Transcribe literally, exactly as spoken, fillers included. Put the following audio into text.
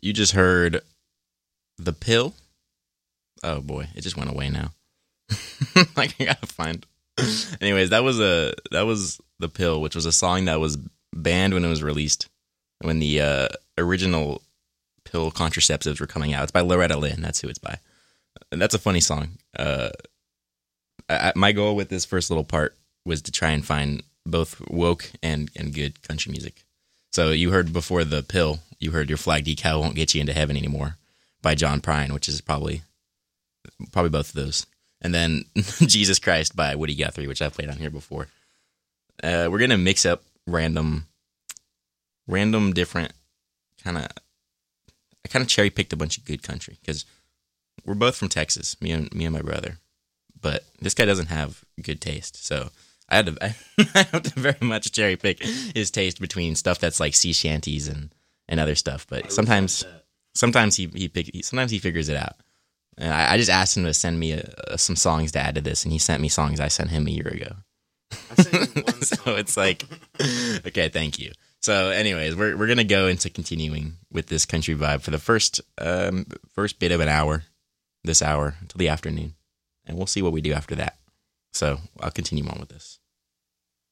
you just heard The Pill. Oh boy, it just went away now. Like I gotta find. Anyways, that was a that was The Pill, which was a song that was banned when it was released, when the uh, original pill contraceptives were coming out. It's by Loretta Lynn. That's who it's by. And that's a funny song. Uh, I, my goal with this first little part was to try and find both woke and, and good country music. So you heard before The Pill, you heard Your Flag Decal Won't Get You Into Heaven Anymore by John Prine, which is probably probably both of those. And then Jesus Christ by Woody Guthrie, which I've played on here before. Uh, we're going to mix up random, random different kind of, I kind of cherry picked a bunch of good country because we're both from Texas, me and me and my brother. But this guy doesn't have good taste, so I had to I have to very much cherry pick his taste between stuff that's like sea shanties and, and other stuff. But sometimes sometimes he he pick, sometimes he figures it out. And I, I just asked him to send me a, a, some songs to add to this, and he sent me songs I sent him a year ago. I sent you one So song. it's like, okay, thank you. So, anyways, we're we're gonna go into continuing with this country vibe for the first um, first bit of an hour, this hour until the afternoon, and we'll see what we do after that. So I'll continue on with this.